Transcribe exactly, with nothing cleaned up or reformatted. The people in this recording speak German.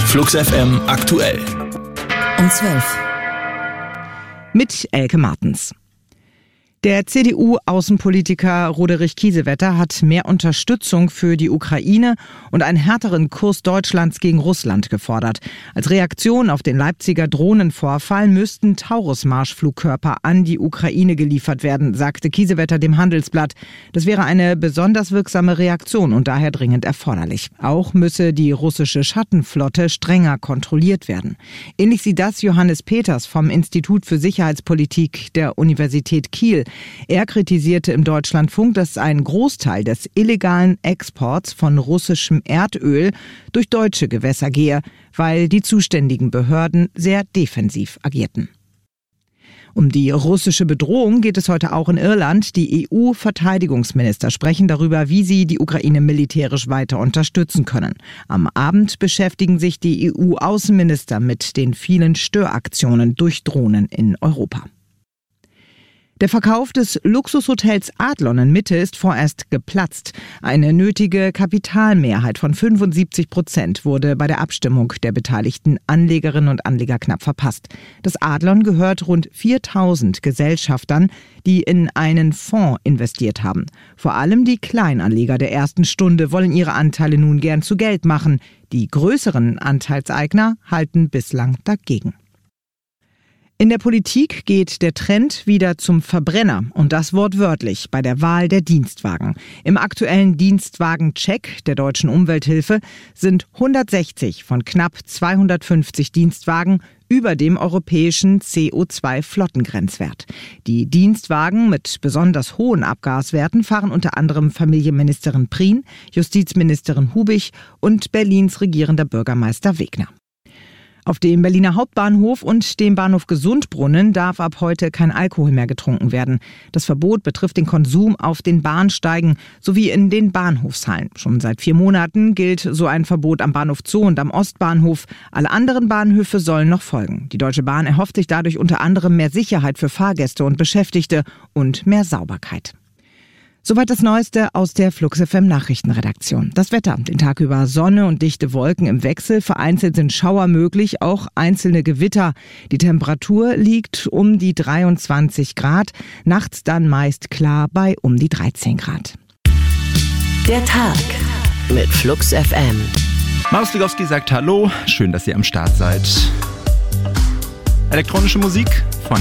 Flux F M aktuell. Um zwölf. Mit Elke Martens. Der C D U-Außenpolitiker Roderich Kiesewetter hat mehr Unterstützung für die Ukraine und einen härteren Kurs Deutschlands gegen Russland gefordert. Als Reaktion auf den Leipziger Drohnenvorfall müssten Taurus-Marschflugkörper an die Ukraine geliefert werden, sagte Kiesewetter dem Handelsblatt. Das wäre eine besonders wirksame Reaktion und daher dringend erforderlich. Auch müsse die russische Schattenflotte strenger kontrolliert werden. Ähnlich sieht das Johannes Peters vom Institut für Sicherheitspolitik der Universität Kiel. Er kritisierte im Deutschlandfunk, dass ein Großteil des illegalen Exports von russischem Erdöl durch deutsche Gewässer gehe, weil die zuständigen Behörden sehr defensiv agierten. Um die russische Bedrohung geht es heute auch in Irland. Die E U-Verteidigungsminister sprechen darüber, wie sie die Ukraine militärisch weiter unterstützen können. Am Abend beschäftigen sich die E U-Außenminister mit den vielen Störaktionen durch Drohnen in Europa. Der Verkauf des Luxushotels Adlon in Mitte ist vorerst geplatzt. Eine nötige Kapitalmehrheit von fünfundsiebzig Prozent wurde bei der Abstimmung der beteiligten Anlegerinnen und Anleger knapp verpasst. Das Adlon gehört rund viertausend Gesellschaftern, die in einen Fonds investiert haben. Vor allem die Kleinanleger der ersten Stunde wollen ihre Anteile nun gern zu Geld machen. Die größeren Anteilseigner halten bislang dagegen. In der Politik geht der Trend wieder zum Verbrenner und das wortwörtlich bei der Wahl der Dienstwagen. Im aktuellen Dienstwagen-Check der Deutschen Umwelthilfe sind hundertsechzig von knapp zweihundertfünfzig Dienstwagen über dem europäischen C O zwei Flottengrenzwert. Die Dienstwagen mit besonders hohen Abgaswerten fahren unter anderem Familienministerin Prien, Justizministerin Hubig und Berlins regierender Bürgermeister Wegner. Auf dem Berliner Hauptbahnhof und dem Bahnhof Gesundbrunnen darf ab heute kein Alkohol mehr getrunken werden. Das Verbot betrifft den Konsum auf den Bahnsteigen sowie in den Bahnhofshallen. Schon seit vier Monaten gilt so ein Verbot am Bahnhof Zoo und am Ostbahnhof. Alle anderen Bahnhöfe sollen noch folgen. Die Deutsche Bahn erhofft sich dadurch unter anderem mehr Sicherheit für Fahrgäste und Beschäftigte und mehr Sauberkeit. Soweit das Neueste aus der Flux F M Nachrichtenredaktion. Das Wetter, den Tag über Sonne und dichte Wolken im Wechsel. Vereinzelt sind Schauer möglich, auch einzelne Gewitter. Die Temperatur liegt um die dreiundzwanzig Grad, nachts dann meist klar bei um die dreizehn Grad. Der Tag mit Flux F M. Marius Ligowski sagt Hallo, schön, dass ihr am Start seid. Elektronische Musik von